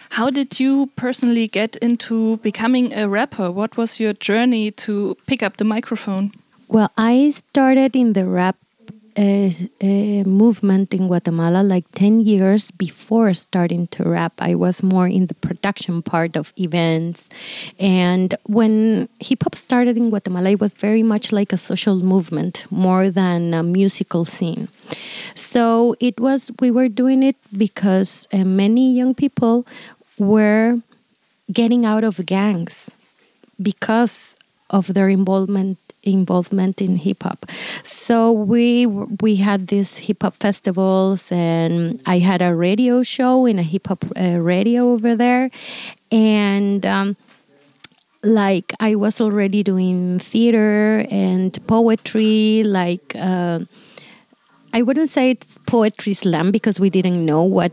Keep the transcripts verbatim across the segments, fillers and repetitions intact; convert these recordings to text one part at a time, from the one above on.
How did you personally get into becoming a rapper? What was your journey to pick up the microphone? Well, I started in the rap uh, uh, movement in Guatemala like ten years before starting to rap. I was more in the production part of events. And when hip hop started in Guatemala, it was very much like a social movement more than a musical scene. So it was, we were doing it because uh, many young people were getting out of gangs because of their involvement involvement in hip hop. So we we had these hip hop festivals, and I had a radio show in a hip hop uh, radio over there, and um, like I was already doing theater and poetry. Like uh, I wouldn't say it's poetry slam because we didn't know what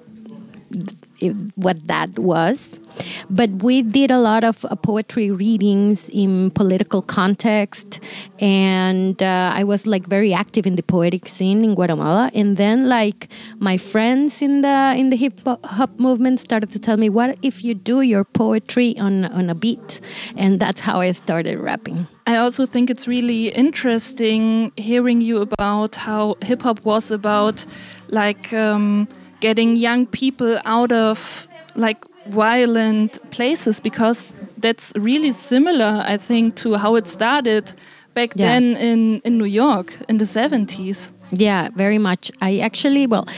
what that was. But we did a lot of uh, poetry readings in political context, and uh, I was like very active in the poetic scene in Guatemala. And then like my friends in the in the hip hop movement started to tell me, what if you do your poetry on on a beat? And that's how I started rapping. I also think it's really interesting hearing you about how hip hop was about like um, getting young people out of like violent places, because that's really similar, I think, to how it started back yeah. then in, in New York in the seventies. Yeah, very much. I actually, well,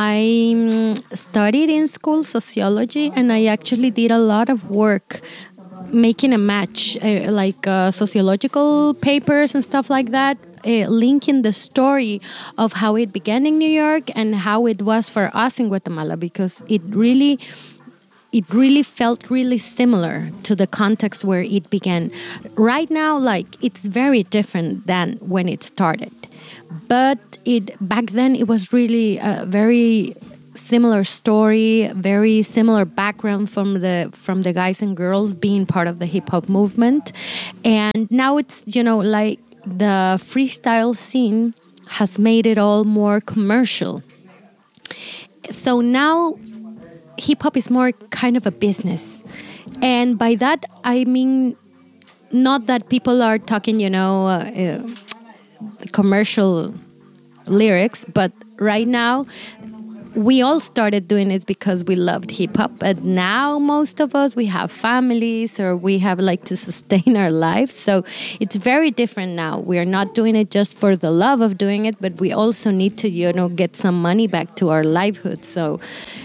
I studied in school sociology, and I actually did a lot of work making a match, uh, like uh, sociological papers and stuff like that, uh, linking the story of how it began in New York and how it was for us in Guatemala, because it really... it really felt really similar to the context where it began. Right now, like, it's very different than when it started. But it back then, it was really a very similar story, very similar background from the from the guys and girls being part of the hip-hop movement. And now it's, you know, like the freestyle scene has made it all more commercial. So now hip-hop is more kind of a business. And by that, I mean not that people are talking, you know, uh, uh, commercial lyrics, but right now, we all started doing it because we loved hip-hop. But now, most of us, we have families or we have like to sustain our lives. So it's very different now. We are not doing it just for the love of doing it, but we also need to, you know, get some money back to our livelihood. So,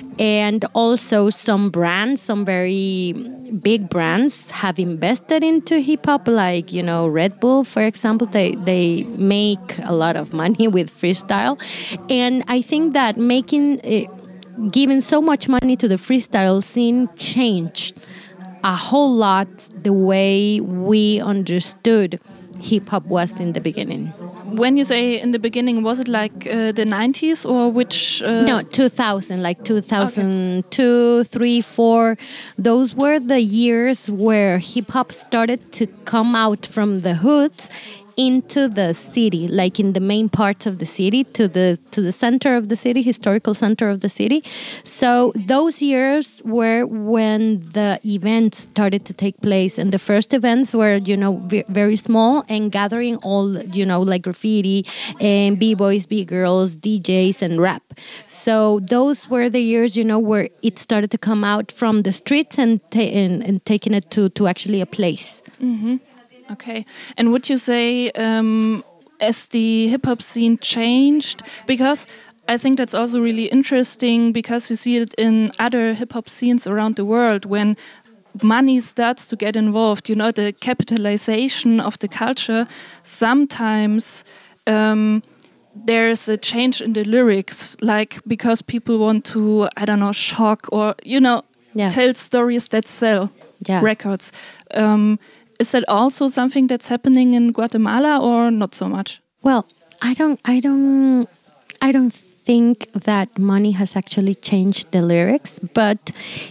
and also some brands, some very big brands have invested into hip-hop, like, you know, Red Bull, for example. They, they make a lot of money with freestyle. And I think that making, uh, giving so much money to the freestyle scene changed a whole lot the way we understood hip-hop was in the beginning. When you say in the beginning, was it like uh, the nineties or which? Uh... No, two thousand, like two thousand two, okay. three, four. Those were the years where hip-hop started to come out from the hoods into the city, like in the main parts of the city, to the to the center of the city, historical center of the city. So those years were when the events started to take place, and the first events were, you know, v- very small and gathering all, you know, like graffiti and b-boys, b-girls, D Js, and rap. So those were the years, you know, where it started to come out from the streets and ta- and, and taking it to to actually a place. Mm-hmm. Okay. And would you say, um, as the hip-hop scene changed, because I think that's also really interesting, because you see it in other hip-hop scenes around the world, when money starts to get involved, you know, the capitalization of the culture, sometimes um, there's a change in the lyrics, like because people want to, I don't know, shock or, you know, yeah. tell stories that sell yeah. records. Um, Is that also something that's happening in Guatemala, or not so much? Well, I don't, I don't, I don't think that money has actually changed the lyrics, but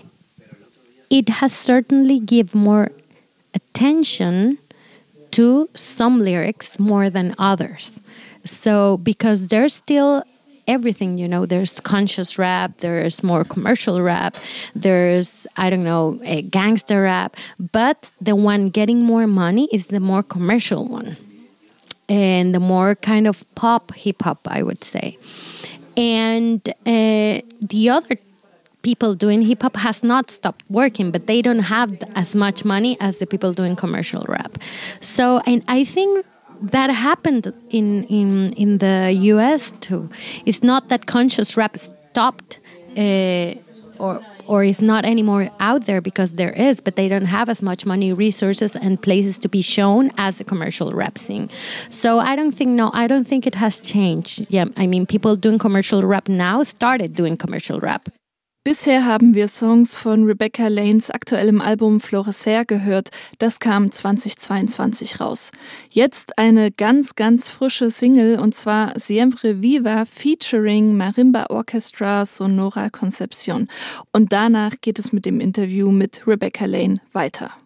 it has certainly given more attention to some lyrics more than others. So because there's still everything, you know. There's conscious rap, there's more commercial rap, there's, I don't know, a gangster rap. But the one getting more money is the more commercial one. And the more kind of pop hip-hop, I would say. And uh, the other people doing hip-hop has not stopped working, but they don't have as much money as the people doing commercial rap. So, and I think that happened in, in, in the U S too. It's not that conscious rap stopped uh, or or is not anymore out there, because there is, but they don't have as much money, resources, and places to be shown as the commercial rap scene. So I don't think, no, I don't think it has changed. Yeah, I mean, people doing commercial rap now started doing commercial rap. Bisher haben wir Songs von Rebecca Lanes aktuellem Album Florecer gehört. Das kam zweitausendzweiundzwanzig raus. Jetzt eine ganz, ganz frische Single, und zwar Siempre Viva featuring Marimba Orchestra Sonora Concepción. Und danach geht es mit dem Interview mit Rebecca Lane weiter.